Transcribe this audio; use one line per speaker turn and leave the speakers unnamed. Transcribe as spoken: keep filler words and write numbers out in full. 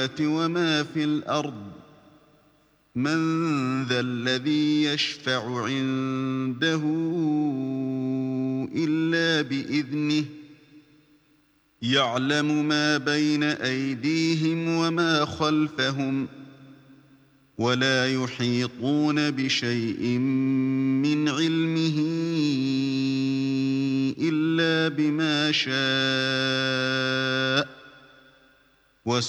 السماوات وما في الأرض من ذا الذي يشفع عنده إلا بإذنه يعلم ما بين أيديهم وما خلفهم ولا يحيطون بشيء من علمه إلا بما شاء